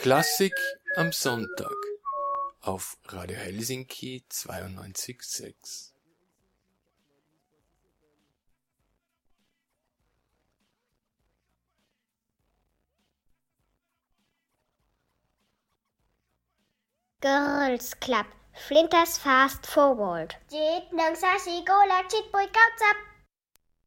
Klassik am Sonntag auf Radio Helsinki 92,6. Girls Club, Flinters Fast Forward. 7 1 4 5 6 7 8 9 10